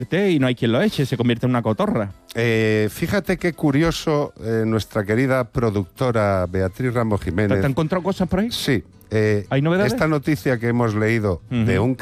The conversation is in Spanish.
Y no hay quien lo eche, se convierte en una cotorra. Fíjate qué curioso, nuestra querida productora Beatriz Ramos Jiménez. ¿Te has encontrado cosas por ahí? Sí. ¿Hay novedades? Esta noticia que hemos leído de un